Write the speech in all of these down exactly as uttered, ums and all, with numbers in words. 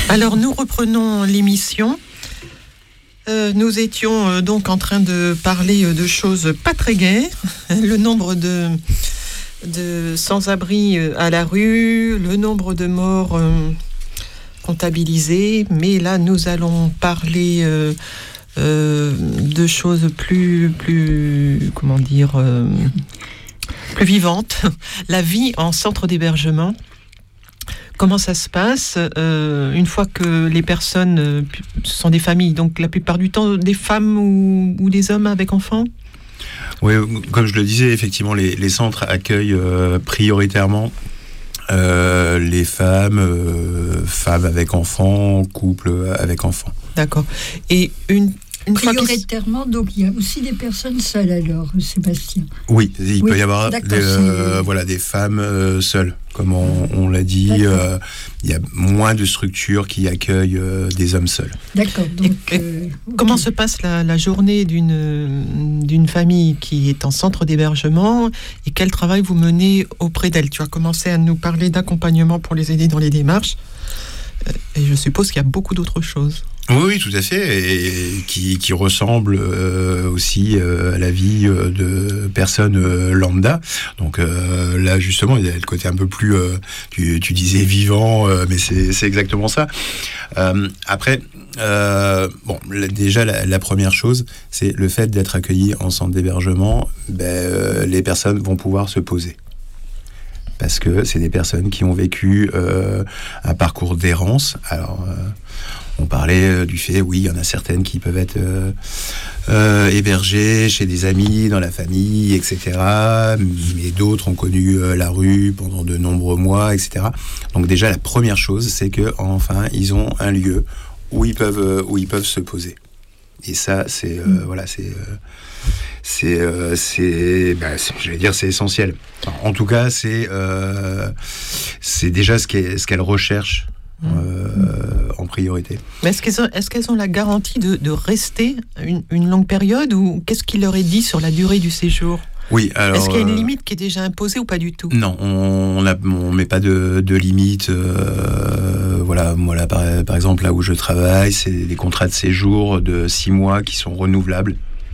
Alors nous reprenons l'émission. Euh, nous étions euh, donc en train de parler euh, de choses pas très gaies. Le nombre de, de sans-abri euh, à la rue, le nombre de morts euh, comptabilisés. Mais là, nous allons parler euh, euh, de choses plus, plus, comment dire, euh, plus vivantes. La vie en centre d'hébergement. Comment ça se passe euh, une fois que les personnes euh, sont des familles, donc la plupart du temps des femmes ou, ou des hommes avec enfants? Oui, comme je le disais, effectivement, les, les centres accueillent euh, prioritairement euh, les femmes, euh, femmes avec enfants, couples avec enfants. D'accord. Et une Une Prioritairement, donc il y a aussi des personnes seules alors, Sébastien. Oui, il oui, peut y avoir des, euh, voilà, des femmes euh, seules, comme on, on l'a dit. Euh, il y a moins de structures qui accueillent euh, des hommes seuls. D'accord. Donc, et, et euh, comment okay. se passe la, la journée d'une, d'une famille qui est en centre d'hébergement et quel travail vous menez auprès d'elle? Tu as commencé à nous parler d'accompagnement pour les aider dans les démarches. Et je suppose qu'il y a beaucoup d'autres choses. Oui, oui, tout à fait, et qui, qui ressemble euh, aussi euh, à la vie euh, de personnes euh, lambda. Donc euh, là, justement, il y a le côté un peu plus, euh, tu, tu disais vivant, euh, mais c'est, c'est exactement ça. Euh, après, euh, bon, déjà, la, la première chose, c'est le fait d'être accueilli en centre d'hébergement, ben, euh, les personnes vont pouvoir se poser. Parce que c'est des personnes qui ont vécu euh, un parcours d'errance. Alors, euh, on parlait du fait, oui, il y en a certaines qui peuvent être euh, euh, hébergées chez des amis, dans la famille, et cetera. Mais d'autres ont connu euh, la rue pendant de nombreux mois, et cetera. Donc déjà, la première chose, c'est que enfin, ils ont un lieu où ils peuvent, euh, où ils peuvent se poser. Et ça, c'est euh, mmh. voilà, c'est euh, c'est euh, c'est, bah, c'est j'allais dire, c'est essentiel. Enfin, en tout cas, c'est euh, c'est déjà ce qu'elle ce qu'elle recherche euh, mmh. en priorité. Mais est-ce qu'elles ont, est-ce qu'elles ont la garantie de, de rester une, une longue période ou qu'est-ce qu'il leur est dit sur la durée du séjour? Oui, alors, est-ce qu'il y a une limite qui est déjà imposée ou pas du tout? Non, on ne met pas de, de limite. Euh, voilà, moi là, par, par exemple, là où je travaille, c'est des contrats de séjour de six mois qui sont renouvelables.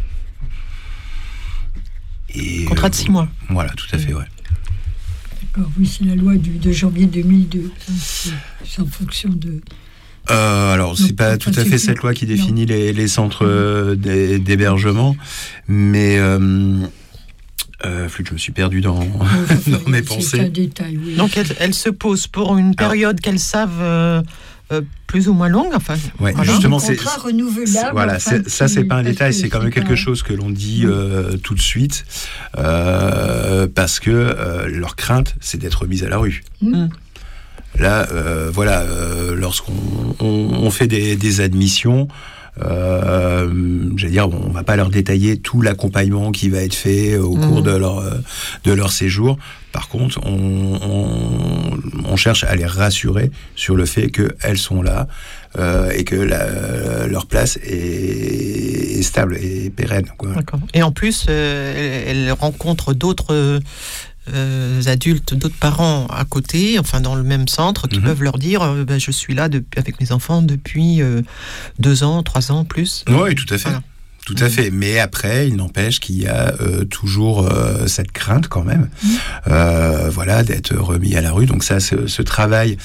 Et, contrat de six mois. Voilà, tout à fait, ouais. D'accord, oui, c'est la loi du, de janvier deux mille deux. C'est, c'est en fonction de... Euh, alors, c'est pas tout à fait cette loi qui définit les, les centres euh, d'hébergement, mais... Euh, Euh, flûte, je me suis perdu dans, oui, dans mes pensées. C'est un détail, oui. Donc elle, elle se pose pour une période Alors, qu'elles savent euh, euh, plus ou moins longue. Enfin, ouais, voilà. justement, c'est contrat renouvelable. Voilà, enfin, c'est, ça c'est pas un détail, que c'est quand même quelque pas... chose que l'on dit euh, tout de suite, euh, parce que euh, leur crainte, c'est d'être mise à la rue. Mmh. Là, euh, voilà, euh, lorsqu'on on, on fait des, des admissions. Euh, j'allais dire, bon, on va pas leur détailler tout l'accompagnement qui va être fait au mmh. cours de leur de leur séjour. Par contre, on, on, on cherche à les rassurer sur le fait qu'elles sont là euh, et que la, leur place est, est stable et pérenne, quoi. D'accord. Et en plus, euh, elles, elles rencontrent d'autres Euh, adultes, d'autres parents à côté, enfin dans le même centre, qui mmh. peuvent leur dire euh, ben, je suis là depuis, avec mes enfants depuis euh, deux ans, trois ans, plus. Oui, tout à fait. Voilà. Tout à fait. Mais après, il n'empêche qu'il y a euh, toujours euh, cette crainte quand même, mmh. euh, voilà, d'être remis à la rue. Donc ça, ce, ce travail,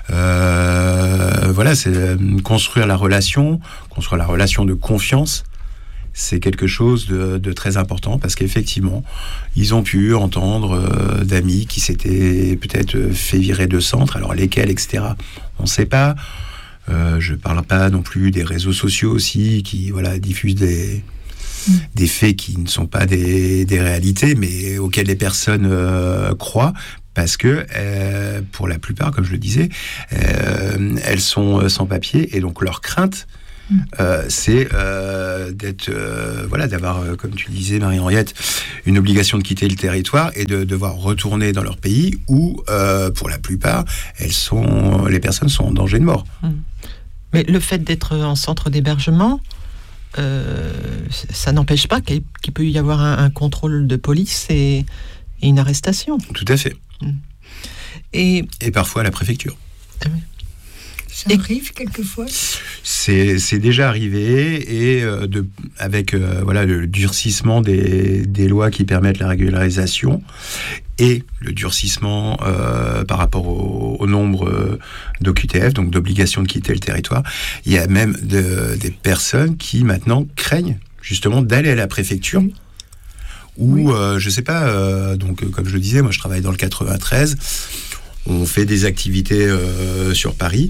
euh, voilà, c'est construire la relation, construire la relation de confiance. C'est quelque chose de, de très important parce qu'effectivement, ils ont pu entendre euh, d'amis qui s'étaient peut-être fait virer de centre, alors lesquels, et cetera. On ne sait pas. Euh, je ne parle pas non plus des réseaux sociaux aussi qui voilà, diffusent des, mmh. des faits qui ne sont pas des, des réalités, mais auxquels les personnes euh, croient. Parce que, euh, pour la plupart, comme je le disais, euh, elles sont sans papier et donc leur crainte, Euh, c'est euh, d'être, euh, voilà, d'avoir, euh, comme tu disais, Marie-Henriette, une obligation de quitter le territoire et de devoir retourner dans leur pays où, euh, pour la plupart, elles sont, les personnes sont en danger de mort. Mais le fait d'être en centre d'hébergement, euh, ça n'empêche pas qu'il, qu'il peut y avoir un, un contrôle de police et, et une arrestation. Tout à fait. Et, et parfois à la préfecture. Ah oui. Ça et arrive quelquefois. C'est, c'est déjà arrivé, et euh, de, avec euh, voilà, le durcissement des, des lois qui permettent la régularisation et le durcissement euh, par rapport au, au nombre euh, d'O Q T F, donc d'obligation de quitter le territoire, il y a même de, des personnes qui maintenant craignent justement d'aller à la préfecture. Oui. Ou oui. euh, je sais pas, euh, donc comme je le disais, moi je travaille dans le quatre-vingt-treize, on fait des activités euh, sur Paris.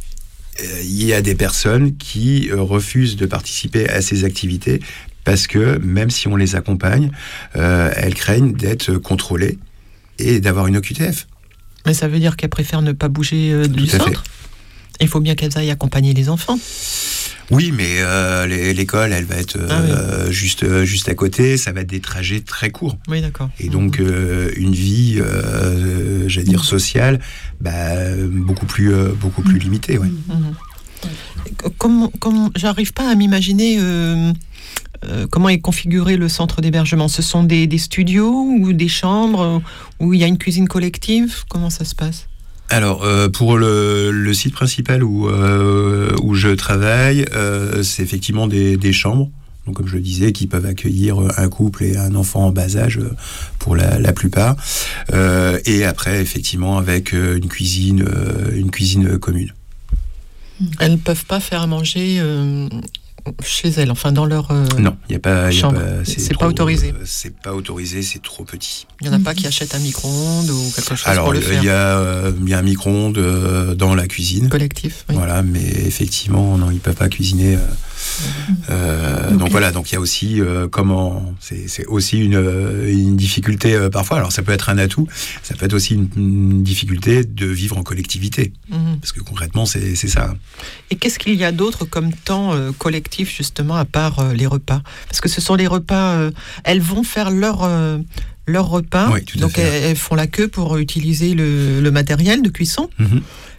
Il y a des personnes qui euh, refusent de participer à ces activités parce que même si on les accompagne, euh, elles craignent d'être contrôlées et d'avoir une O Q T F. Mais ça veut dire qu'elles préfèrent ne pas bouger euh, du centre. Il faut bien qu'elles aillent accompagner les enfants. Oui, mais euh, l'école, elle va être euh, ah oui. juste, juste à côté. Ça va être des trajets très courts. Oui, d'accord. Et donc, mmh. euh, une vie, euh, j'allais dire, sociale, bah, beaucoup plus, euh, beaucoup plus limitée. Ouais. Mmh. Comment, comment, j'arrive pas à m'imaginer euh, euh, comment est configuré le centre d'hébergement. Ce sont des, des studios ou des chambres où il y a une cuisine collective? Comment ça se passe? Alors, euh, pour le, le site principal où, euh, où je travaille, euh, c'est effectivement des, des chambres, donc comme je le disais, qui peuvent accueillir un couple et un enfant en bas âge pour la, la plupart. Euh, et après, effectivement, avec une cuisine, une cuisine commune. Elles ne peuvent pas faire à manger euh, chez elles, enfin dans leur euh, non, il y a pas, chambre. Y a pas, c'est c'est trop, pas autorisé. Euh, c'est pas autorisé, c'est trop petit. Il n'y en a pas qui achètent un micro-ondes ou quelque chose Alors, pour le faire. Alors, il y a, euh, y a un micro-ondes euh, dans la cuisine. Collectif. Oui. Voilà, mais effectivement, non, ils peuvent pas cuisiner. Euh, mmh. euh, okay. Donc voilà, donc il y a aussi euh, comment, c'est, c'est aussi une, une difficulté euh, parfois. Alors ça peut être un atout, ça peut être aussi une, une difficulté de vivre en collectivité, mmh. parce que concrètement, c'est, c'est ça. Et qu'est-ce qu'il y a d'autre comme temps euh, collectif justement à part euh, les repas? Parce que ce sont les repas, euh, elles vont faire leur euh, leur repas, oui, tout à donc fait. Elles, elles font la queue pour utiliser le, le matériel de cuisson. Mmh.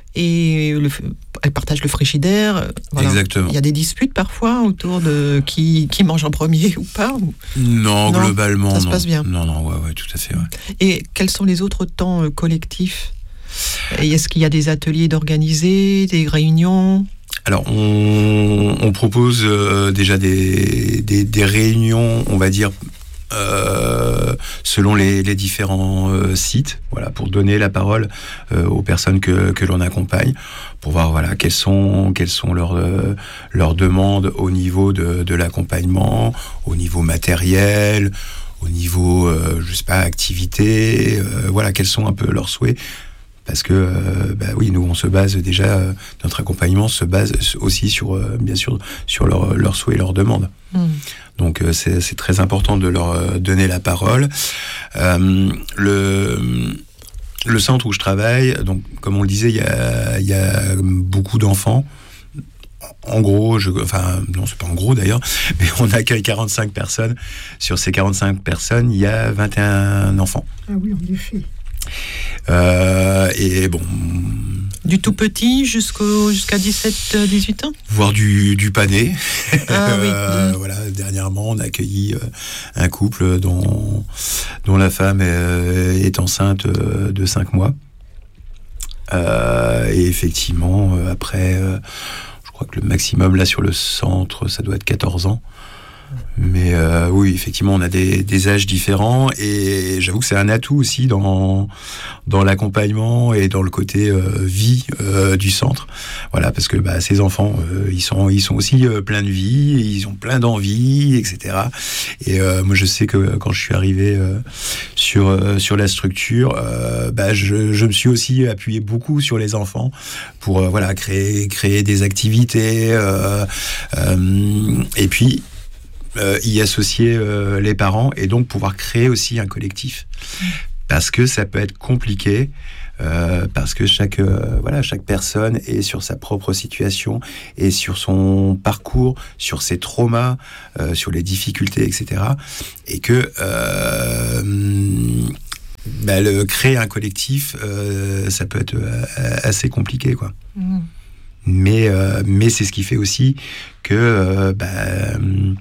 Et le, elles partagent le frigidaire. Voilà. Exactement. Il y a des disputes parfois autour de qui, qui mange en premier ou pas ou... Non, non, globalement, ça se non. passe bien. Non, non, ouais, ouais, tout à fait. Ouais. Et quels sont les autres temps euh, collectifs? Et est-ce qu'il y a des ateliers d'organiser, des réunions? Alors, on, on propose euh, déjà des, des, des réunions, on va dire, Euh, selon les, les différents euh, sites, voilà, pour donner la parole euh, aux personnes que, que l'on accompagne, pour voir voilà quelles sont quelles sont leurs euh, leurs demandes au niveau de, de l'accompagnement, au niveau matériel, au niveau euh, je sais pas activité, euh, voilà quels sont un peu leurs souhaits. Parce que, euh, bah oui, nous, on se base déjà, euh, notre accompagnement se base aussi sur, euh, bien sûr, sur leurs leur souhaits et leurs demandes. Mmh. Donc, euh, c'est, c'est très important de leur euh, donner la parole. Euh, le, le centre où je travaille, donc, comme on le disait, il y a, y a beaucoup d'enfants. En gros, je, enfin, non, c'est pas en gros d'ailleurs, mais on accueille quarante-cinq personnes. Sur ces quarante-cinq personnes, il y a vingt et un enfants. Ah oui, en effet. Euh, et bon, du tout petit jusqu'au, jusqu'à dix-sept dix-huit ans, voire du, du pané. Ah, oui. euh, mmh. Voilà, dernièrement, on a accueilli un couple dont, dont la femme est, est enceinte de cinq mois. Euh, et effectivement, après, je crois que le maximum là sur le centre, ça doit être quatorze ans. Mais euh, oui, effectivement, on a des, des âges différents et j'avoue que c'est un atout aussi dans dans l'accompagnement et dans le côté euh, vie euh, du centre. Voilà, parce que bah, ces enfants, euh, ils sont ils sont aussi euh, pleins de vie, ils ont plein d'envie, et cetera. Et euh, moi, je sais que quand je suis arrivé euh, sur euh, sur la structure, euh, bah, je je me suis aussi appuyé beaucoup sur les enfants pour euh, voilà créer créer des activités euh, euh, et puis Euh, y associer euh, les parents et donc pouvoir créer aussi un collectif, parce que ça peut être compliqué, euh, parce que chaque euh, voilà chaque personne est sur sa propre situation et sur son parcours, sur ses traumas, euh, sur les difficultés, et cetera. Et que euh, bah, le, créer un collectif, euh, ça peut être euh, assez compliqué, quoi. Mmh. Mais euh, mais c'est ce qui fait aussi que euh, bah,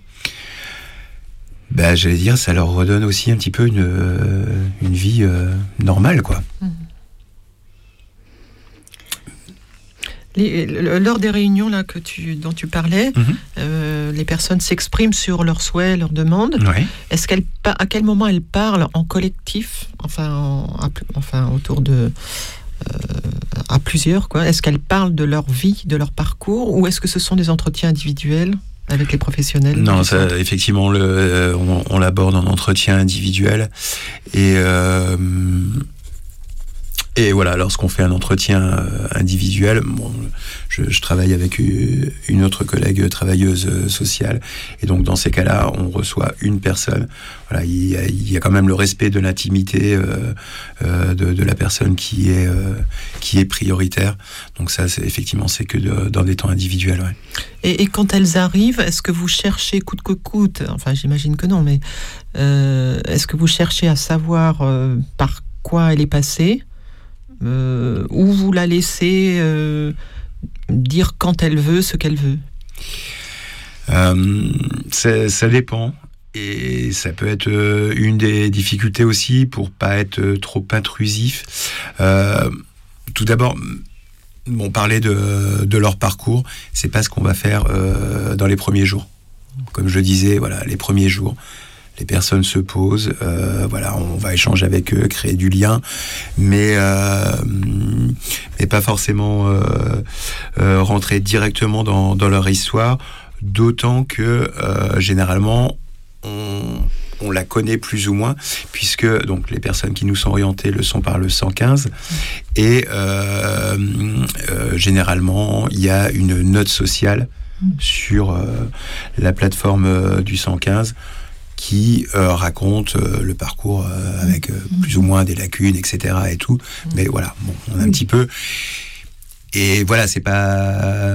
Bah, j'allais dire, ça leur redonne aussi un petit peu une, euh, une vie euh, normale, quoi. Les, lors des réunions là, que tu, dont tu parlais, mm-hmm. euh, les personnes s'expriment sur leurs souhaits, leurs demandes. Oui. Est-ce qu'elles, à quel moment elles parlent en collectif, enfin, en, enfin autour de... Euh, à plusieurs, quoi. Est-ce qu'elles parlent de leur vie, de leur parcours, ou est-ce que ce sont des entretiens individuels avec les professionnels? Non, ça, effectivement, le, euh, on, on l'aborde en entretien individuel. Et... Euh, Et voilà, lorsqu'on fait un entretien euh, individuel, bon, je, je travaille avec une autre collègue travailleuse sociale, et donc dans ces cas-là, on reçoit une personne. Voilà, il y a, il y a quand même le respect de l'intimité euh, euh, de, de la personne qui est euh, qui est prioritaire. Donc ça, c'est effectivement, c'est que de, dans des temps individuels. Ouais. Et, et quand elles arrivent, est-ce que vous cherchez coûte que coûte, enfin j'imagine que non, mais euh, est-ce que vous cherchez à savoir euh, par quoi elle est passée? Euh, ou vous la laissez euh, dire quand elle veut ce qu'elle veut? euh, ça, ça dépend, et ça peut être euh, une des difficultés aussi pour pas être trop intrusif. Euh, tout d'abord, bon, parler de, de leur parcours, c'est pas ce qu'on va faire euh, dans les premiers jours. Comme je disais, voilà, les premiers jours. Les personnes se posent, euh, voilà, on va échanger avec eux, créer du lien, mais euh, mais pas forcément euh, euh, rentrer directement dans, dans leur histoire, d'autant que euh, généralement on, on la connaît plus ou moins, puisque donc les personnes qui nous sont orientées le sont par le cent quinze, et euh, euh, généralement il y a une note sociale sur euh, la plateforme euh, du cent quinze. Qui euh, raconte euh, le parcours euh, avec euh, plus ou moins des lacunes, et cetera et tout. Mais voilà, bon, on a un petit peu. Et voilà, c'est pas.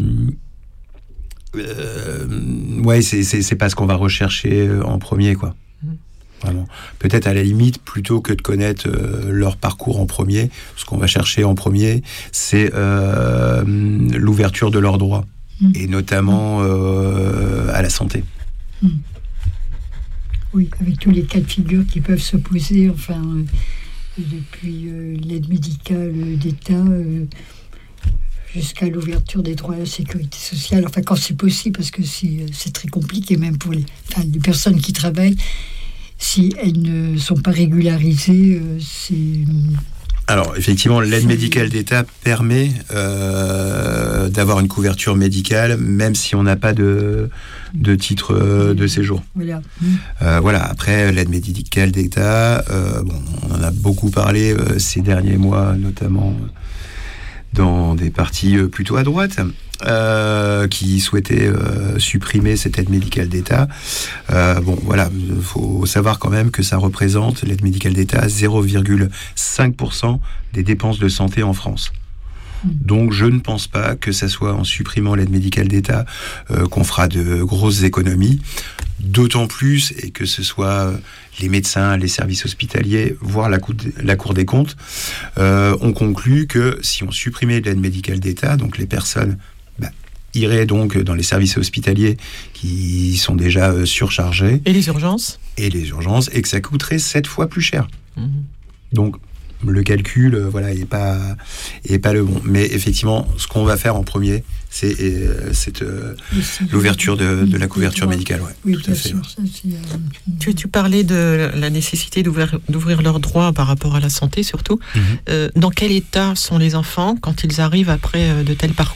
Euh, ouais, c'est, c'est, c'est pas ce qu'on va rechercher en premier, quoi. Vraiment. Peut-être à la limite, plutôt que de connaître euh, leur parcours en premier, ce qu'on va chercher en premier, c'est euh, l'ouverture de leurs droits, mmh. et notamment euh, à la santé. Mmh. Oui, avec tous les cas de figure qui peuvent se poser, enfin, euh, depuis euh, l'aide médicale d'État euh, jusqu'à l'ouverture des droits à la sécurité sociale, enfin, quand c'est possible, parce que c'est, c'est très compliqué, même pour les, enfin, les personnes qui travaillent, si elles ne sont pas régularisées, euh, c'est... Alors, effectivement, l'aide médicale d'État permet euh, d'avoir une couverture médicale, même si on n'a pas de, de titre euh, de séjour. Voilà. Euh, voilà. Après, l'aide médicale d'État, euh, bon, on en a beaucoup parlé euh, ces derniers mois, notamment dans des partis euh, plutôt à droite, euh, qui souhaitaient euh, supprimer cette aide médicale d'État. Euh, bon, voilà, il faut savoir quand même que ça représente, l'aide médicale d'État, zéro virgule cinq pour cent des dépenses de santé en France. Donc je ne pense pas que ça soit en supprimant l'aide médicale d'État euh, qu'on fera de grosses économies, d'autant plus, et que ce soit les médecins, les services hospitaliers, voire la, cour, la Cour des comptes, euh, on conclut que si on supprimait l'aide médicale d'État, donc les personnes bah, iraient donc dans les services hospitaliers qui sont déjà euh, surchargés. Et les urgences Et les urgences, et que ça coûterait sept fois plus cher. Mmh. Donc le calcul, euh, voilà, n'est pas, est pas le bon. Mais effectivement, ce qu'on va faire en premier, c'est euh, cette, euh, l'ouverture de, de la couverture médicale. Ouais, oui, tout à fait. Sûr, ça, c'est, euh... tu, tu parlais de la nécessité d'ouvrir, d'ouvrir leurs droits par rapport à la santé, surtout. Mm-hmm. Euh, dans quel état sont les enfants quand ils arrivent après euh, de tels parcours ?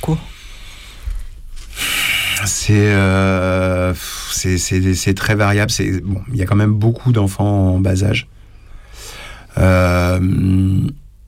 C'est, euh, c'est, c'est, c'est très variable. C'est, bon, il y a quand même beaucoup d'enfants en bas âge. Euh,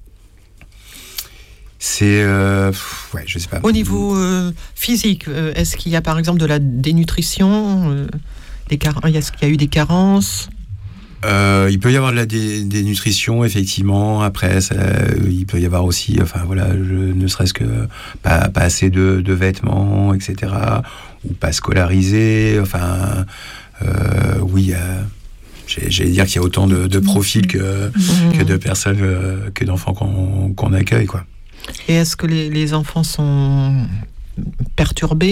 c'est euh, ouais, je sais pas. Au niveau euh, physique, euh, est-ce qu'il y a par exemple de la dénutrition, euh, des car- est-ce qu'il y a eu des carences? Euh, il peut y avoir de la dé- dénutrition, effectivement. Après, ça, il peut y avoir aussi, enfin voilà, je, ne serait-ce que pas, pas assez de, de vêtements, et cetera, ou pas scolarisé. Enfin, euh, oui, il y a. J'allais dire qu'il y a autant de, de profils que, mmh. que de personnes, euh, que d'enfants qu'on, qu'on accueille, quoi. Et est-ce que les, les enfants sont perturbés ?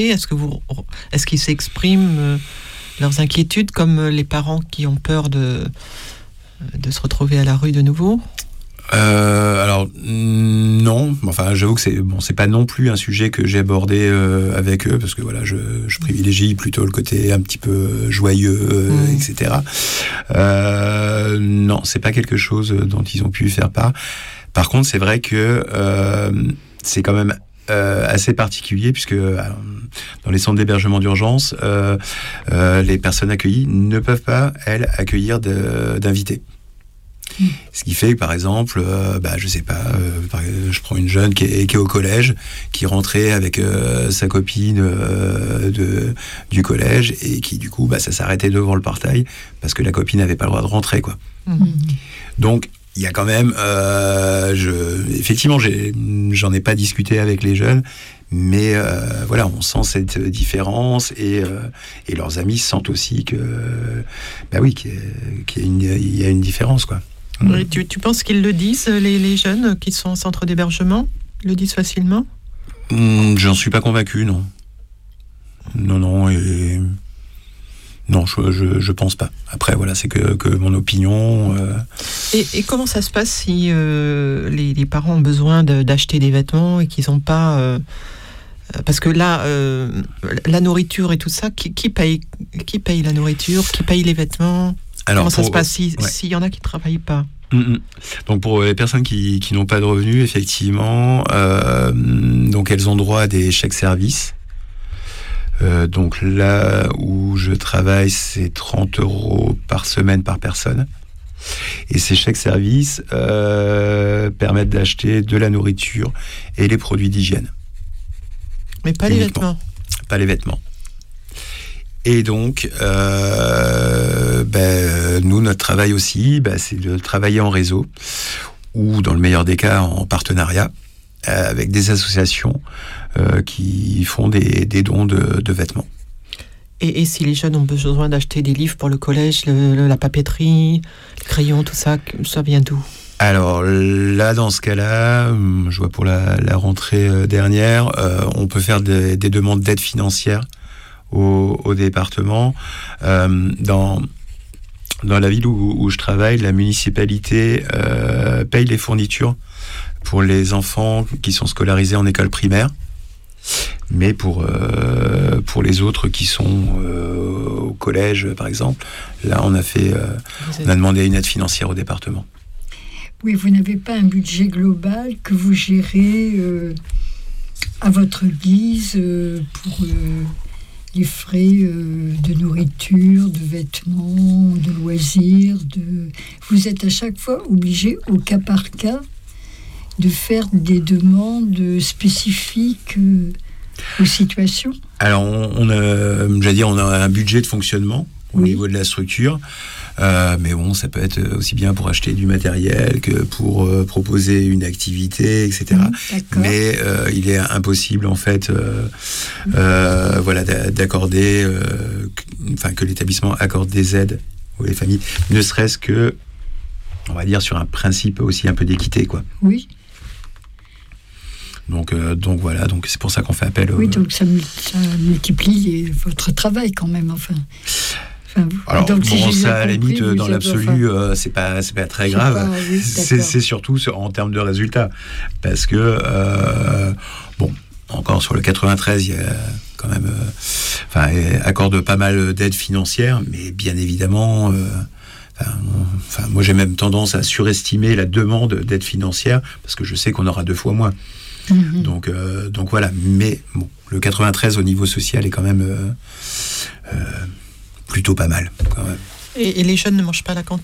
Est-ce que vous, est-ce qu'ils s'expriment euh, leurs inquiétudes comme les parents qui ont peur de, de se retrouver à la rue de nouveau ? Euh, alors non, enfin j'avoue que c'est bon, c'est pas non plus un sujet que j'ai abordé euh, avec eux parce que voilà, je, je privilégie plutôt le côté un petit peu joyeux, euh, mmh. et cetera. Euh, non, c'est pas quelque chose dont ils ont pu faire part. Par contre, c'est vrai que euh, c'est quand même euh, assez particulier puisque euh, dans les centres d'hébergement d'urgence, euh, euh, les personnes accueillies ne peuvent pas elles accueillir de, d'invités. Ce qui fait que, par exemple, euh, bah, je sais pas, euh, je prends une jeune qui est, qui est au collège, qui rentrait avec euh, sa copine euh, de, du collège et qui, du coup, bah, ça s'arrêtait devant le portail parce que la copine n'avait pas le droit de rentrer, quoi. Mmh. Donc, il y a quand même, euh, je, effectivement, j'ai, j'en ai pas discuté avec les jeunes, mais euh, voilà, on sent cette différence et, euh, et leurs amis sentent aussi que, bah oui, qu'il y a, qu'il y a, une, il y a une différence, quoi. Oui, tu, tu penses qu'ils le disent, les, les jeunes qui sont en centre d'hébergement? Ils le disent facilement? mmh, J'en suis pas convaincu, non. Non, non, et... Non, je, je, je pense pas. Après, voilà, c'est que, que mon opinion. Euh... Et, et comment ça se passe si euh, les, les parents ont besoin de, d'acheter des vêtements et qu'ils n'ont pas... Euh, parce que là, euh, la nourriture et tout ça, qui, qui, paye, qui paye la nourriture? Qui paye les vêtements? Alors, comment ça pour, se passe s'il si ouais. y en a qui ne travaillent pas? Mmh. Donc pour les personnes qui, qui n'ont pas de revenus, effectivement, euh, donc elles ont droit à des chèques services. Euh, donc là où je travaille, c'est trente euros par semaine par personne. Et ces chèques services euh, permettent d'acheter de la nourriture et les produits d'hygiène. Mais pas Uniquement. les vêtements. Pas les vêtements. Et donc, euh, ben, nous, notre travail aussi, ben, c'est de travailler en réseau, ou dans le meilleur des cas, en partenariat, euh, avec des associations euh, qui font des, des dons de, de vêtements. Et, et si les jeunes ont besoin d'acheter des livres pour le collège, le, le, la papeterie, les crayons, tout ça, ça vient d'où ? Alors là, dans ce cas-là, je vois pour la, la rentrée dernière, euh, on peut faire des, des demandes d'aide financière Au, au département. Euh, dans, dans la ville où, où je travaille, la municipalité euh, paye les fournitures pour les enfants qui sont scolarisés en école primaire, mais pour, euh, pour les autres qui sont euh, au collège, par exemple, là, on a, fait, euh, on a demandé une aide financière au département. Oui, vous n'avez pas un budget global que vous gérez euh, à votre guise euh, pour... Euh les frais euh, de nourriture, de vêtements, de loisirs. De... Vous êtes à chaque fois obligé, au cas par cas, de faire des demandes spécifiques euh, aux situations. Alors, on, on a, j'allais dire, on a un budget de fonctionnement au oui. niveau de la structure. Euh, mais bon, ça peut être aussi bien pour acheter du matériel que pour euh, proposer une activité, et cetera. Mmh, mais euh, il est impossible, en fait, euh, mmh. euh, voilà, d'accorder, euh, enfin, que l'établissement accorde des aides aux familles, ne serait-ce que, on va dire, sur un principe aussi un peu d'équité, quoi. Oui. Donc, euh, donc voilà, donc c'est pour ça qu'on fait appel. Oui, donc ça, ça multiplie votre travail quand même, enfin. Enfin, Alors, donc, si bon, ça, à la limite, dans l'absolu, euh, c'est pas, c'est pas très grave. Pas, oui, c'est, c'est surtout sur, en termes de résultats. Parce que, euh, bon, encore sur le quatre-vingt-treize, il y a quand même, euh, enfin, accorde pas mal d'aides financières, mais bien évidemment, euh, enfin, enfin, moi j'ai même tendance à surestimer la demande d'aide financière, parce que je sais qu'on aura deux fois moins. Mm-hmm. Donc, euh, donc voilà. Mais bon, le quatre-vingt-treize au niveau social est quand même... Euh, euh, plutôt pas mal, quand même. Et, et les jeunes ne mangent pas à la cantine ?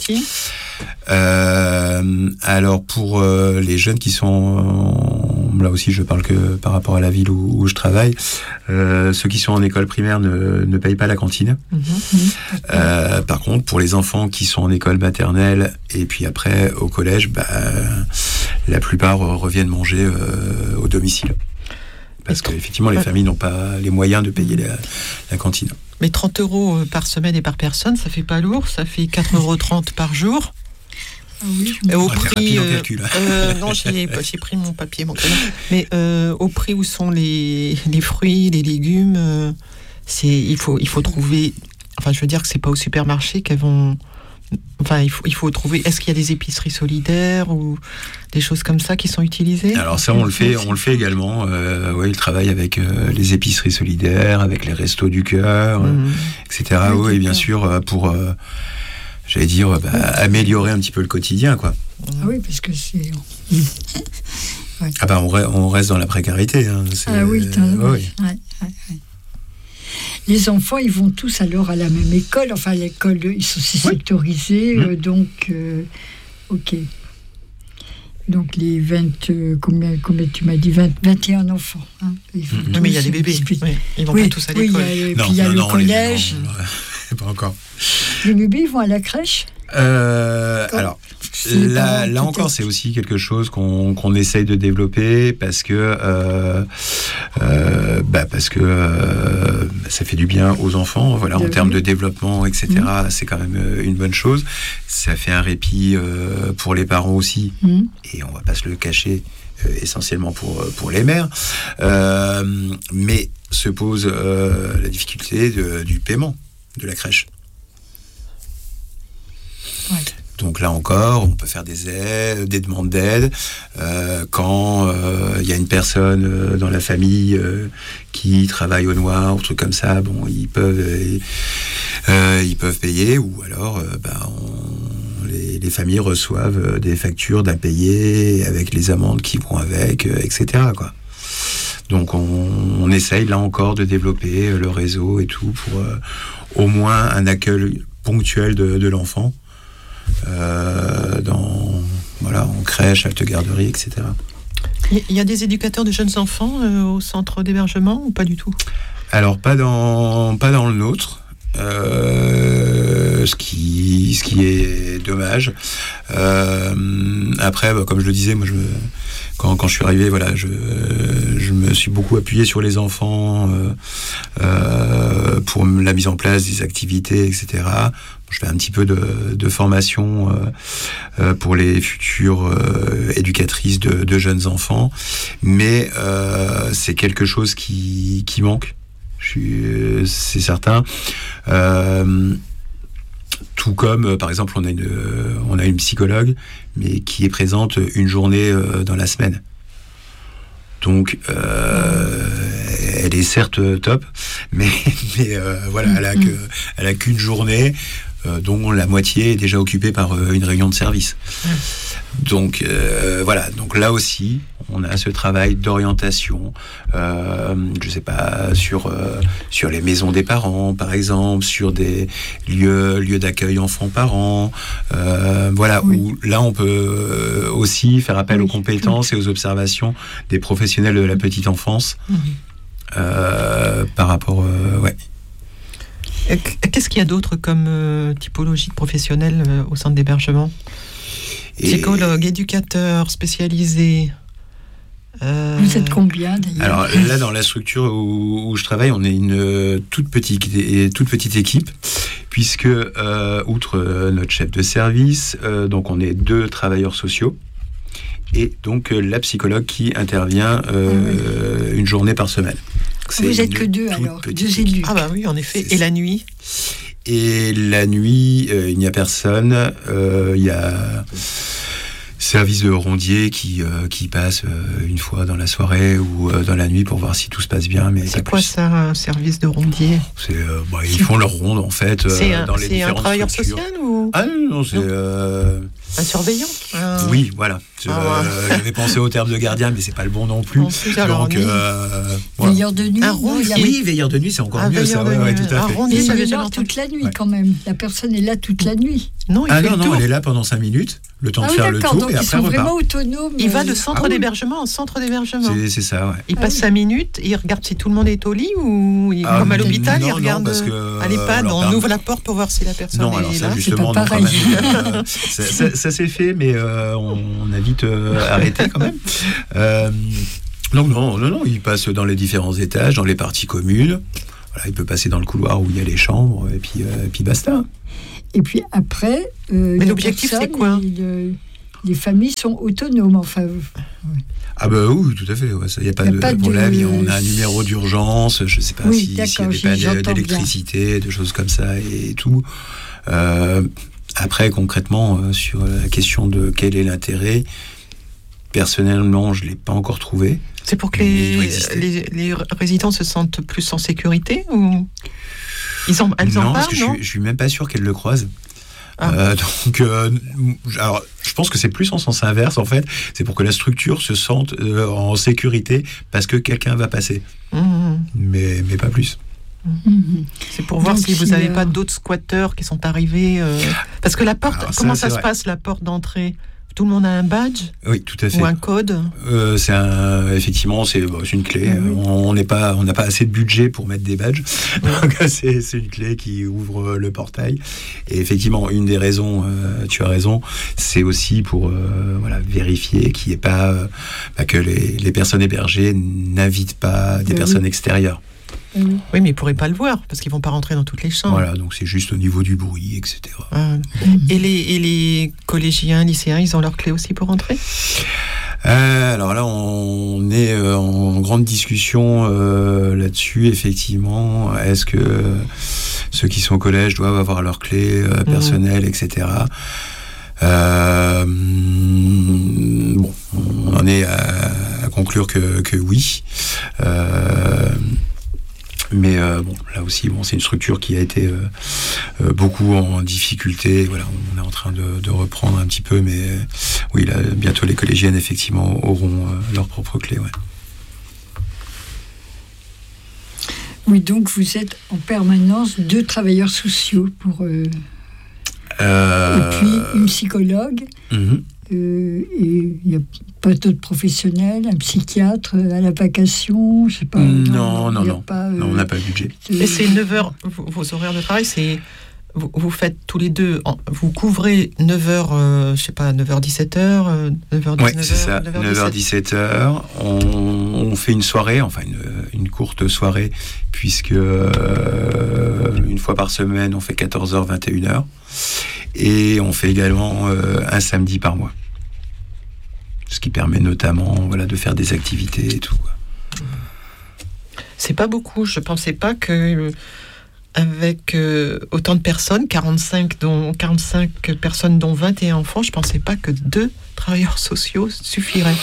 euh, Alors, pour euh, les jeunes qui sont... En, là aussi, je parle que par rapport à la ville où, où je travaille. Euh, ceux qui sont en école primaire ne, ne payent pas la cantine. Mmh, mmh. Euh, par contre, pour les enfants qui sont en école maternelle et puis après, au collège, bah, la plupart reviennent manger euh, au domicile. Parce qu'effectivement, les familles n'ont pas les moyens de payer la, la cantine. Mais trente euros par semaine et par personne, ça fait pas lourd, ça fait quatre euros trente par jour. Ah oui, et au prix, euh, euh, non, j'ai, j'ai pris mon papier, mon crayon. Mais euh, au prix où sont les, les fruits, les légumes, euh, c'est, il faut, il faut trouver. Enfin, je veux dire que c'est pas au supermarché qu'elles vont Enfin, il faut, il faut trouver. Est-ce qu'il y a des épiceries solidaires ou des choses comme ça qui sont utilisées ? Alors ça, on le fait, on le fait également. Euh, oui, il travaille avec euh, les épiceries solidaires, avec les restos du cœur, mmh. euh, et cetera. Oui, oui, et bien sûr, pour, euh, j'allais dire, bah, oui. améliorer un petit peu le quotidien, quoi. Ah oui, parce que c'est. ouais. Ah bah, on, re- on reste dans la précarité. Hein. C'est... Ah oui, t'as... euh, oui. Ouais, ouais, ouais. Les enfants, ils vont tous alors à la même école. Enfin, l'école, ils sont aussi sectorisés. Oui. Euh, donc, euh, ok. Donc, les vingt... Euh, combien, combien tu m'as dit vingt, vingt et un enfants. Hein, ils mmh. Mais il y a des bébés. Oui. Ils vont oui. pas tous à l'école. Oui, et puis il y a non, le collège. Les, non, pas encore. Les bébés, ils vont à la crèche euh, Alors, là, là encore, c'est aussi quelque chose qu'on, qu'on essaye de développer parce que, euh, euh, bah parce que euh, ça fait du bien aux enfants, voilà, en termes de développement, et cetera. Mmh. C'est quand même une bonne chose. Ça fait un répit euh, pour les parents aussi, mmh. et on va pas se le cacher. Euh, essentiellement pour, pour les mères, euh, mais se pose euh, la difficulté de, du paiement de la crèche. Ouais. Donc là encore, on peut faire des aides, des demandes d'aide euh, quand il euh, y a une personne euh, dans la famille euh, qui travaille au noir ou truc comme ça. Bon, ils peuvent euh, euh, ils peuvent payer, ou alors euh, bah, on, les, les familles reçoivent des factures d'impayés avec les amendes qui vont avec, euh, et cetera quoi. Donc on, on essaye là encore de développer le réseau et tout pour euh, au moins un accueil ponctuel de, de l'enfant. Euh, dans, voilà, en crèche, halte-garderie, et cetera. Il y a des éducateurs de jeunes enfants euh, au centre d'hébergement ou pas du tout ? Alors, pas dans, pas dans le nôtre. Euh, ce qui, ce qui est dommage. Euh, après, bah, comme je le disais, moi, je, quand, quand je suis arrivé, voilà, je, je me suis beaucoup appuyé sur les enfants euh, euh, pour la mise en place des activités, et cetera. Je fais un petit peu de, de formation euh, euh, pour les futures euh, éducatrices de, de jeunes enfants, mais euh, c'est quelque chose qui, qui manque. Je suis, c'est certain. Euh, tout comme, euh, par exemple, on a une, euh, on a une psychologue, mais qui est présente une journée euh, dans la semaine. Donc, euh, elle est certes top, mais, mais euh, voilà, elle a que, elle a qu'une journée, euh, dont la moitié est déjà occupée par euh, une réunion de service. Donc euh, voilà, donc là aussi, on a ce travail d'orientation, euh, je sais pas, sur euh, sur les maisons des parents, par exemple, sur des lieux lieux d'accueil enfants-parents, euh, voilà, oui. Où là on peut aussi faire appel oui. aux compétences oui. et aux observations des professionnels de la petite enfance, mmh. euh, par rapport, euh, ouais. Qu'est-ce qu'il y a d'autre comme euh, typologie de professionnels euh, au centre d'hébergement ? Psychologue, éducateur, spécialisé. Euh... Vous êtes combien d'ailleurs ? Alors là, dans la structure où, où je travaille, on est une toute petite, toute petite équipe, puisque euh, outre euh, notre chef de service, euh, donc on est deux travailleurs sociaux et donc euh, la psychologue qui intervient euh, ah oui. une journée par semaine. C'est Vous êtes que deux alors, deux élus. Ah bah oui, en effet. C'est et ça. La nuit ? Et la nuit, euh, il n'y a personne. Euh, il y a service de rondier qui euh, qui passe euh, une fois dans la soirée ou euh, dans la nuit pour voir si tout se passe bien. Mais c'est quoi plus. Ça, un service de rondier ? C'est euh, bah, ils font leur ronde en fait. C'est euh, un, dans les c'est un travailleur social ou ? Ah non, non c'est. Non. Euh... Un surveillant un... Oui, voilà. Ah, euh, j'avais pensé au terme de gardien, mais c'est pas le bon non plus. Ensuite, alors, donc, euh, voilà. Veilleur de nuit. Un rondier. Oui, veilleur de nuit, c'est encore un mieux. Ça, ouais, ouais, tout à un fait. Rondier, ça veut dire toute la nuit ouais. quand même. La personne est là toute la nuit. Non, il ah fait non, le non, tour. Elle est là pendant cinq minutes, le temps ah de oui, faire le tour, donc et ils après sont repart. Vraiment autonomes. Il va de centre ah, d'hébergement en centre d'hébergement. C'est, c'est ça, ouais. Il passe cinq minutes, il regarde si tout le monde est au lit ou il, ah, comme à l'hôpital, non, il regarde non, parce que, à l'EHPAD, on ouvre la porte pour voir si la personne non, est alors ça, là. Justement, c'est pas pareil. Non, ça, ça, ça s'est fait, mais euh, on, on a vite euh, arrêté quand même. Euh, donc non, non, non, il passe dans les différents étages, dans les parties communes. Voilà, il peut passer dans le couloir où il y a les chambres, et puis, euh, et puis basta. Et puis après, euh, mais l'objectif c'est quoi ? les, les familles sont autonomes, enfin. Ouais. Ah bah oui, tout à fait. Il ouais, n'y a pas y a de pas problème. De... On a un numéro d'urgence. Je ne sais pas oui, si, s'il y a des pannes d'électricité, des choses comme ça et tout. Euh, Après, concrètement, euh, sur la question de quel est l'intérêt, personnellement, je ne l'ai pas encore trouvé. C'est pour que les, les, les résidents se sentent plus en sécurité ou ils en, elles non, en parlent, parce que non je, je suis même pas sûr qu'elles le croisent. Ah. Euh, donc, euh, alors, je pense que c'est plus en sens inverse, en fait. C'est pour que la structure se sente euh, en sécurité parce que quelqu'un va passer. Mmh. Mais, mais pas plus. Mmh. C'est pour voir donc, si vous n'avez euh... pas d'autres squatteurs qui sont arrivés. Euh... Parce que la porte, alors, comment ça, ça se passe, la porte d'entrée ? Tout le monde a un badge ? Oui, tout à fait. Ou un code ? euh, c'est un, Effectivement, c'est, bon, c'est une clé. Ah, oui. On n'est pas, on n'a pas assez de budget pour mettre des badges. Oui. Donc, c'est, c'est une clé qui ouvre le portail. Et effectivement, une des raisons, euh, tu as raison, c'est aussi pour euh, voilà, vérifier qu'il n'y ait pas, euh, bah, que les, les personnes hébergées n'invitent pas des oui. personnes extérieures. Oui, mais ils ne pourraient pas le voir, parce qu'ils ne vont pas rentrer dans toutes les chambres. Voilà, donc c'est juste au niveau du bruit, et cetera. Ah. Bon. Et, les, et les collégiens, lycéens, ils ont leur clé aussi pour rentrer ? euh, Alors là, on est euh, en grande discussion euh, là-dessus, effectivement. Est-ce que ceux qui sont au collège doivent avoir leur clé euh, personnelle, mmh. et cetera. Euh, bon, on en est à, à conclure que, que oui. Euh, Mais euh, bon, là aussi, bon, c'est une structure qui a été euh, euh, beaucoup en difficulté. Voilà, on est en train de, de reprendre un petit peu, mais euh, oui, là, bientôt les collégiennes effectivement auront euh, leur propre clé. Ouais. Oui, donc vous êtes en permanence deux travailleurs sociaux pour euh, euh... et puis une psychologue. Mm-hmm. Euh, et il n'y a pas d'autres professionnels, un psychiatre à la vacation, je sais pas. Non, non, non, pas, euh, non, on n'a pas le budget. Et c'est neuf heures, vos, vos horaires de travail, c'est vous, vous faites tous les deux, vous couvrez neuf heures, euh, je sais pas, neuf heures dix-sept heures, euh, neuf heures dix-neuf heures. Oui, c'est ça, neuf heures dix-sept heures. On, on fait une soirée, enfin une, une courte soirée, puisque euh, une fois par semaine, on fait quatorze heures, vingt et une heures. Et on fait également euh, un samedi par mois. Ce qui permet notamment voilà, de faire des activités et tout. Quoi. C'est pas beaucoup. Je pensais pas que euh, avec euh, autant de personnes, quarante-cinq, dont, quarante-cinq personnes dont vingt et un enfants, je pensais pas que deux travailleurs sociaux suffiraient.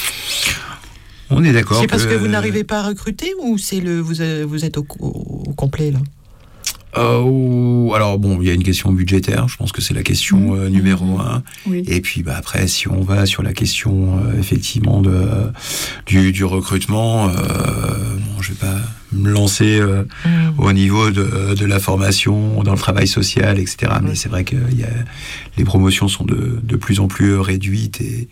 On est d'accord. C'est parce que, que vous n'arrivez pas à recruter ou c'est le vous, vous êtes au, au, au complet là ? Euh, alors bon, il y a une question budgétaire, je pense que c'est la question euh, numéro mmh. un. Oui. Et puis bah, après, si on va sur la question euh, effectivement de, du, du recrutement, euh, bon, je vais pas me lancer euh, mmh. au niveau de, de la formation, dans le travail social, et cetera. Mmh. Mais c'est vrai que y a, les promotions sont de, de plus en plus réduites et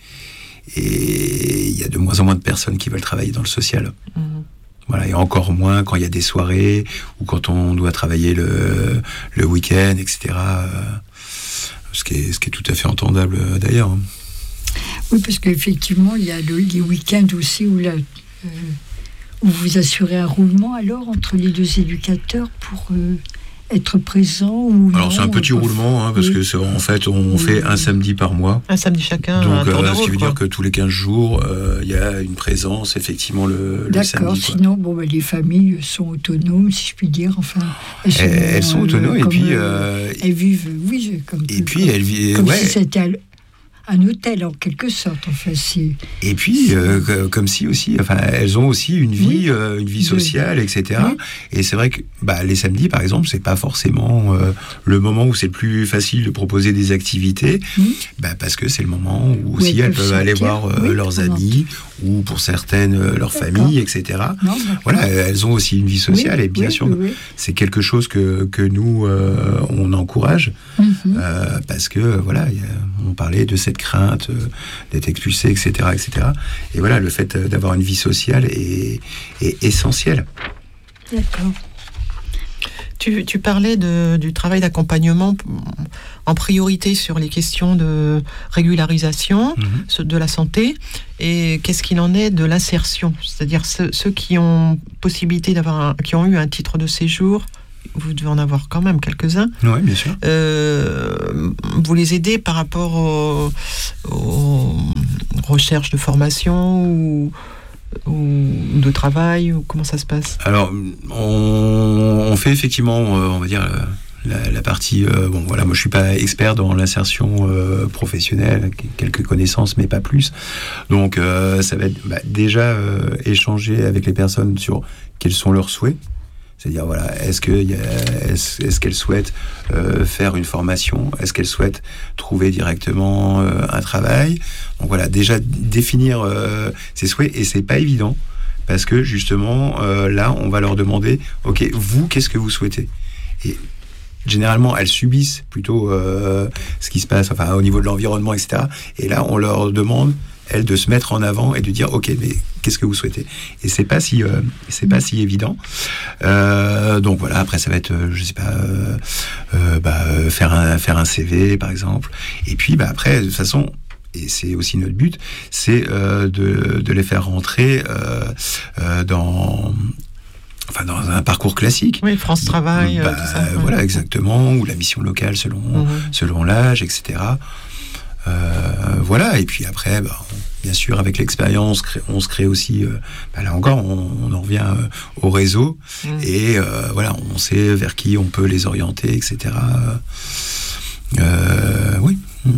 et il y a de moins en moins de personnes qui veulent travailler dans le social. Mmh. Voilà, et encore moins quand il y a des soirées ou quand on doit travailler le, le week-end, et cetera. Ce qui est, ce qui est tout à fait entendable d'ailleurs. Oui, parce qu'effectivement, il y a le, les week-ends aussi où, la, euh, où vous assurez un roulement alors entre les deux éducateurs pour euh, être présent ou alors non, c'est un petit peut... roulement hein, parce oui. que c'est, en fait on oui. fait un samedi par mois. Un samedi chacun. Donc un tour de euh, route, ce qui veut quoi. dire que tous les quinze jours il euh, y a une présence effectivement le, le samedi. D'accord. Sinon bon ben, les familles sont autonomes si je puis dire. Enfin elles sont, elles, elles sont autonomes euh, et puis euh, elles vivent oui comme et puis elles vivent comme ouais. si c'était à un hôtel en quelque sorte enfin c'est et puis euh, comme si aussi enfin elles ont aussi une vie oui. euh, une vie sociale oui. et cetera oui. Et c'est vrai que bah les samedis par exemple c'est pas forcément euh, le moment où c'est le plus facile de proposer des activités oui. bah parce que c'est le moment où aussi oui, elles peuvent aller voir euh, oui, leurs amis ou pour certaines euh, leur famille et cetera non, voilà elles ont aussi une vie sociale oui, et bien oui, sûr oui, oui. c'est quelque chose que que nous euh, on encourage mm-hmm. euh, parce que voilà y a, on parlait de cette crainte euh, d'être expulsé, et cetera, et cetera. Et voilà, le fait d'avoir une vie sociale est, est essentiel. D'accord. Tu, tu parlais de, du travail d'accompagnement en priorité sur les questions de régularisation mmh. de la santé. Et qu'est-ce qu'il en est de l'insertion ? C'est-à-dire ceux, ceux qui ont possibilité d'avoir, un, qui ont eu un titre de séjour. Vous devez en avoir quand même quelques-uns. Oui, bien sûr. Euh, vous les aidez par rapport aux, aux recherches de formation ou, ou de travail ou comment ça se passe ? Alors, on, on fait effectivement, on va dire, la, la partie, euh, bon voilà, moi je suis pas expert dans l'insertion euh, professionnelle, quelques connaissances mais pas plus. Donc euh, ça va être bah, déjà euh, échanger avec les personnes sur quels sont leurs souhaits. C'est-à-dire, voilà, est-ce, que y a, est-ce, est-ce qu'elles souhaitent euh, faire une formation ? Est-ce qu'elles souhaitent trouver directement euh, un travail ? Donc voilà, déjà définir euh, ses souhaits, et c'est pas évident, parce que justement, euh, là, on va leur demander, ok, vous, qu'est-ce que vous souhaitez ? Et généralement, elles subissent plutôt euh, ce qui se passe, enfin, au niveau de l'environnement, et cetera. Et là, on leur demande, elles, de se mettre en avant et de dire, ok, mais qu'est-ce que vous souhaitez ? Et c'est pas si, euh, c'est pas si évident. Euh, donc voilà. Après, ça va être, euh, je sais pas, euh, euh, bah, faire un faire un C V, par exemple. Et puis, bah après, de toute façon. Et c'est aussi notre but, c'est euh, de, de les faire rentrer euh, euh, dans, enfin dans un parcours classique. Oui, France Travail, bah, euh, tout ça. Ouais. Voilà, exactement, ou la mission locale selon mmh. selon l'âge, et cetera. Euh, voilà, et puis après, bah, on, bien sûr, avec l'expérience, on se crée aussi, euh, bah, là encore, on, on en revient euh, au réseau, mmh. et euh, voilà, on sait vers qui on peut les orienter, et cetera. Euh, oui. Mmh.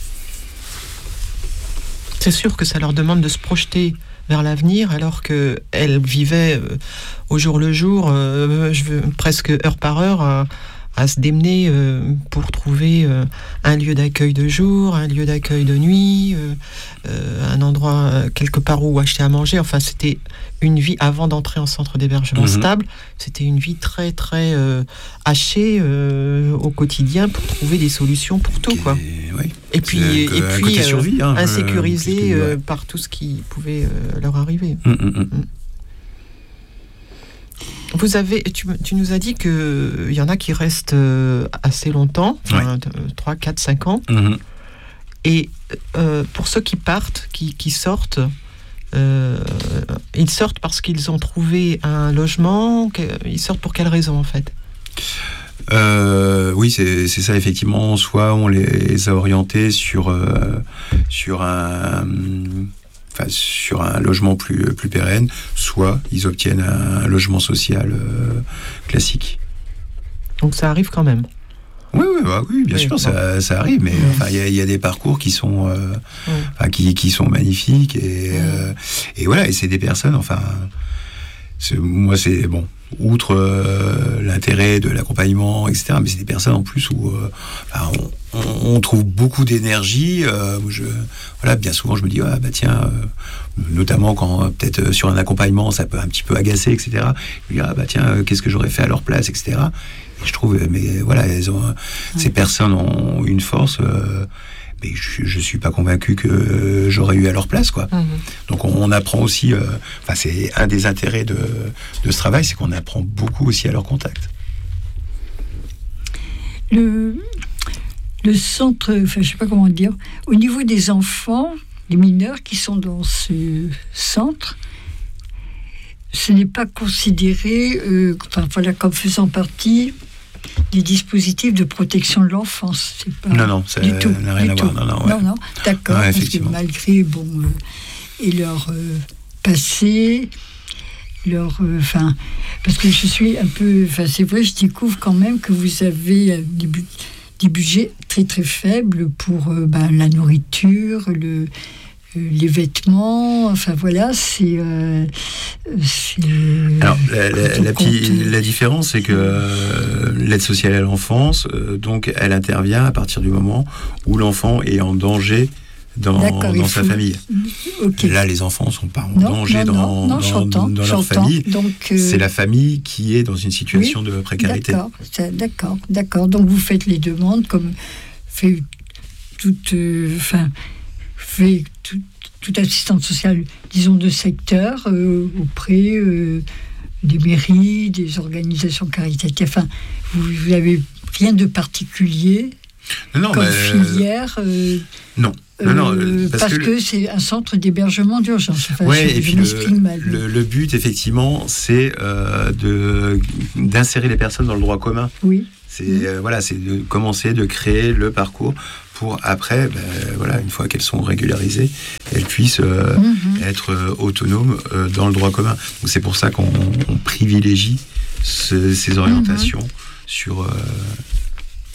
C'est sûr que ça leur demande de se projeter vers l'avenir, alors qu'elles vivaient euh, au jour le jour, euh, je veux, presque heure par heure, à, à se démener euh, pour trouver euh, un lieu d'accueil de jour, un lieu d'accueil de nuit, euh, euh, un endroit euh, quelque part où acheter à manger. Enfin, c'était une vie, avant d'entrer en centre d'hébergement mmh. stable, c'était une vie très très euh, hachée euh, au quotidien pour trouver des solutions pour tout, quoi. Et, oui. et puis, et puis euh, survie, hein, insécurisés euh, euh, par tout ce qui pouvait euh, leur arriver. Mmh, mmh. Mmh. Vous avez, tu, tu nous as dit qu'il y en a qui restent euh, assez longtemps, enfin, ouais. trois, quatre, cinq ans. Mmh. Et euh, pour ceux qui partent, qui, qui sortent, euh, ils sortent parce qu'ils ont trouvé un logement. Ils sortent pour quelle raison, en fait ? Euh, oui, c'est, c'est ça, effectivement. Soit on les a orientés sur, euh, sur un... Enfin, sur un logement plus, plus pérenne, soit ils obtiennent un logement social euh, classique. Donc ça arrive quand même. Oui, oui, bah, oui bien oui, sûr, bon. ça, ça arrive, mais il mmh. y, y a des parcours qui sont, euh, mmh. qui, qui sont magnifiques, et, mmh. euh, et voilà, et c'est des personnes, enfin, c'est, moi c'est bon, outre euh, l'intérêt de l'accompagnement, et cetera, mais c'est des personnes en plus où euh, enfin, on, on, on trouve beaucoup d'énergie. Euh, je, voilà, bien souvent je me dis, ah, bah tiens, euh, notamment quand euh, peut-être sur un accompagnement ça peut un petit peu agacer, et cetera. Je me dis, ah bah tiens, euh, qu'est-ce que j'aurais fait à leur place, et cetera. Et je trouve, mais voilà, elles ont, mmh. ces personnes ont une force. Euh, mais je, je suis pas convaincu que j'aurais eu à leur place, quoi. Mmh. Donc on, on apprend aussi, euh, enfin c'est un des intérêts de, de ce travail, c'est qu'on apprend beaucoup aussi à leur contact. Le, le centre, enfin je sais pas comment dire, au niveau des enfants, des mineurs qui sont dans ce centre, ce n'est pas considéré, euh, enfin voilà, comme faisant partie des dispositifs de protection de l'enfance. C'est pas non, non, ça du tout, n'a rien du à tout. voir. Non, non, ouais. non, non, d'accord, ouais, parce que malgré, bon, euh, et leur euh, passé, leur, enfin, euh, parce que je suis un peu, enfin, c'est vrai, je découvre quand même que vous avez euh, des, bu- des budgets très très faibles pour euh, ben, la nourriture, le les vêtements, enfin voilà, c'est... Euh, c'est Alors, la, la, la, petit, la différence, c'est que euh, l'aide sociale à l'enfance, euh, donc, elle intervient à partir du moment où l'enfant est en danger dans, dans sa faut... famille. Okay. Là, les enfants ne sont pas en non, danger non, dans, non, non, dans, dans leur famille. Donc, euh... c'est la famille qui est dans une situation oui, de précarité. D'accord, d'accord, d'accord. Donc, vous faites les demandes comme fait toute... Enfin... Euh, fait tout, toute assistante sociale, disons, de secteur, euh, auprès euh, des mairies, des organisations caritatives. Enfin, vous n'avez rien de particulier non, non, comme mais... filière euh, Non. Non, non, euh, parce, parce que, que le... c'est un centre d'hébergement d'urgence. Enfin, oui, et puis le, mal. Le, le but, effectivement, c'est euh, de, d'insérer les personnes dans le droit commun. Oui. C'est, mmh. euh, voilà, c'est de commencer, de créer le parcours pour après, ben, voilà, une fois qu'elles sont régularisées, elles puissent euh, mmh. être euh, autonomes euh, dans le droit commun. Donc c'est pour ça qu'on on privilégie ce, ces orientations mmh. sur, euh,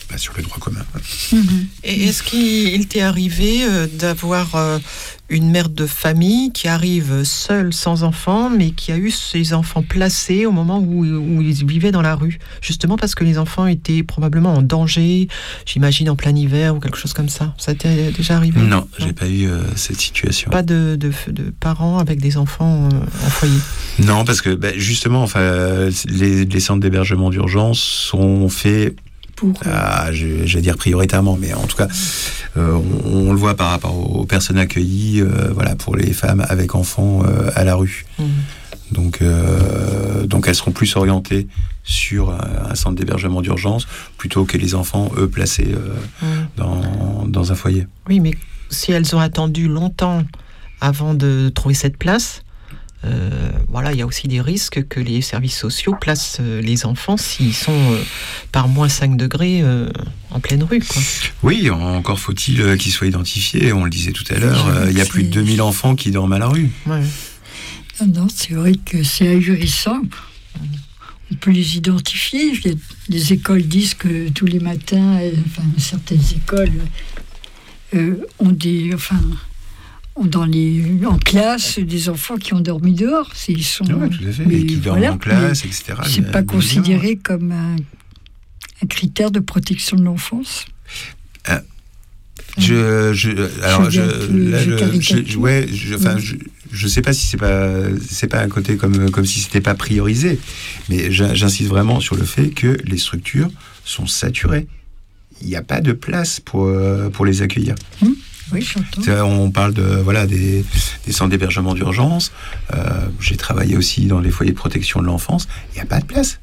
bah, sur le droit commun. Mmh. Et est-ce qu'il t'est arrivé euh, d'avoir euh, une mère de famille qui arrive seule, sans enfants, mais qui a eu ses enfants placés au moment où, où ils vivaient dans la rue, justement parce que les enfants étaient probablement en danger, j'imagine en plein hiver ou quelque chose comme ça. Ça t'est déjà arrivé ? Non, non, j'ai pas eu euh, cette situation. Pas de, de, de parents avec des enfants euh, en foyer ? Non, parce que bah, justement, enfin, les, les centres d'hébergement d'urgence sont faits pour, ah, je, je vais dire prioritairement, mais en tout cas, euh, on, on le voit par rapport aux personnes accueillies, euh, voilà, pour les femmes avec enfants euh, à la rue. Mmh. Donc, euh, donc elles seront plus orientées sur un, un centre d'hébergement d'urgence plutôt que les enfants, eux, placés euh, mmh. dans, dans un foyer. Oui, mais si elles ont attendu longtemps avant de trouver cette place, Euh, voilà, il y a aussi des risques que les services sociaux placent euh, les enfants s'ils sont euh, par moins cinq degrés euh, en pleine rue, quoi. Oui, encore faut-il euh, qu'ils soient identifiés. On le disait tout à l'heure, euh, il y a plus de deux mille enfants qui dorment à la rue. Ouais. Non, non, c'est vrai que c'est ahurissant. On peut les identifier. Les écoles disent que tous les matins, enfin, certaines écoles euh, ont des... Enfin, dans les, en classe, des enfants qui ont dormi dehors. Ils sont, oui, tout à fait. Et qui dorment voilà, en classe, et cetera. C'est pas considéré comme un, un critère de protection de l'enfance. Euh, je, je, alors, je, je, là, je, je, je, ouais, je, enfin, je, je sais pas si c'est pas, c'est pas un côté comme, comme si c'était pas priorisé, mais j'insiste vraiment sur le fait que les structures sont saturées. Il n'y a pas de place pour, pour les accueillir. Hum. Oui, on parle de voilà des, des centres d'hébergement d'urgence. Euh, j'ai travaillé aussi dans les foyers de protection de l'enfance. Il n'y a pas de place.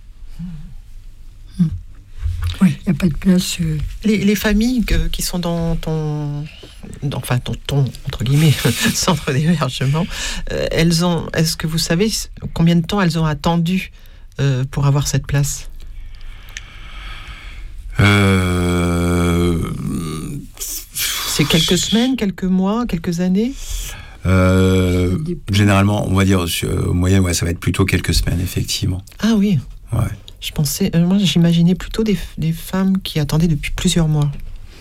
Mmh. Oui, il n'y a pas de place. Euh... Les, les familles que, qui sont dans ton, dans, enfin ton, ton entre guillemets centre d'hébergement, euh, elles ont. Est-ce que vous savez combien de temps elles ont attendu euh, pour avoir cette place ? Euh... C'est quelques semaines, quelques mois, quelques années ? euh, Généralement, on va dire, au moyen, ouais, ça va être plutôt quelques semaines, effectivement. Ah oui. Ouais. Je pensais, euh, moi, j'imaginais plutôt des, des femmes qui attendaient depuis plusieurs mois.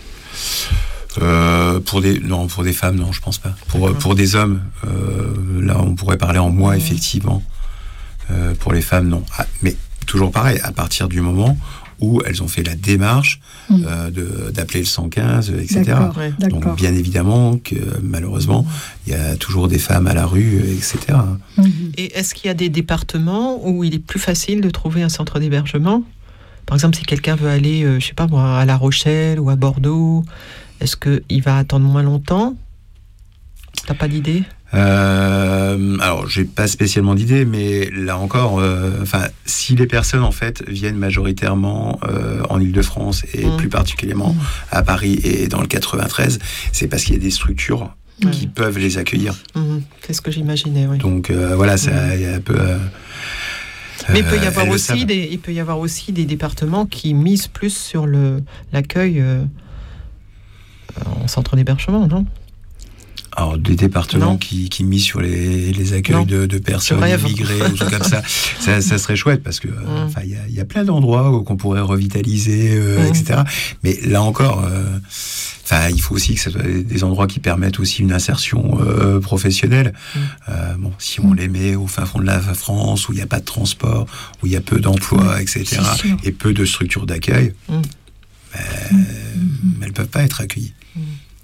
Euh, pour des, non, pour des femmes, non, je pense pas. Pour, pour des hommes, euh, là, on pourrait parler en mois, ouais. effectivement. Euh, pour les femmes, non. Ah, mais toujours pareil, à partir du moment où elles ont fait la démarche mmh. euh, de, d'appeler le cent quinze, et cetera. D'accord, ouais, d'accord. Donc, bien évidemment que, malheureusement, il y a toujours des femmes à la rue, et cetera. Mmh. Et est-ce qu'il y a des départements où il est plus facile de trouver un centre d'hébergement ? Par exemple, si quelqu'un veut aller, euh, je sais pas moi, à La Rochelle ou à Bordeaux, est-ce qu'il va attendre moins longtemps ? T'as pas d'idée ? Euh, alors, j'ai pas spécialement d'idée, mais là encore, euh, enfin, si les personnes en fait viennent majoritairement euh, en Île-de-France et mmh. plus particulièrement mmh. à Paris et dans le quatre-vingt-treize, c'est parce qu'il y a des structures mmh. qui peuvent les accueillir. Mmh. C'est ce que j'imaginais, oui. Donc euh, voilà, ça, il mmh. y a un peu. Euh, mais il peut y avoir aussi des, il peut y avoir aussi des départements qui misent plus sur le l'accueil euh, en centre d'hébergement, non ? Alors, des départements qui, qui misent sur les, les accueils de, de personnes immigrées ou trucs comme ça, ça, ça serait chouette parce que mmh. il y a, y a plein d'endroits où qu'on pourrait revitaliser, euh, mmh. et cetera. Mais là encore, enfin, euh, il faut aussi que ce soit des endroits qui permettent aussi une insertion euh, professionnelle. Mmh. Euh, bon, si on les met au fin fond de la France où il n'y a pas de transport, où il y a peu d'emplois, mmh. et cetera, et peu de structures d'accueil, mmh. ben, mmh. elles ne peuvent pas être accueillies. Mmh.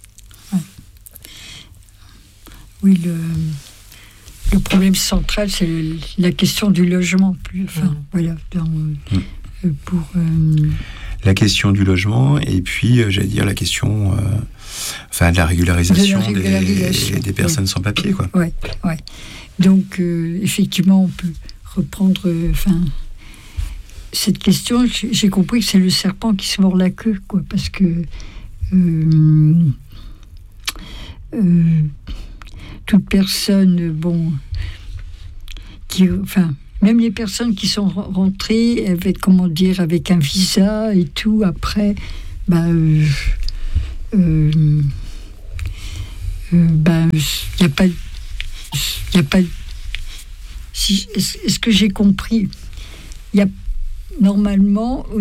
Oui, le, le problème central, c'est la question du logement. Enfin, mmh. voilà, dans, mmh. pour, euh... la question du logement, et puis, euh, j'allais dire, la question euh, enfin, de la régularisation, de la régularisation. Des, des personnes oui. sans papier. Quoi. Ouais, ouais. Donc, euh, effectivement, on peut reprendre... Enfin, euh, cette question, j'ai compris que c'est le serpent qui se mord la queue, quoi, parce que... Euh, euh, toute personne, bon, qui, enfin, même les personnes qui sont rentrées avec, comment dire, avec un visa et tout, après, ben, euh, euh, euh, ben, il n'y a pas, il y a pas, si, est-ce, est-ce que j'ai compris? Il y a normalement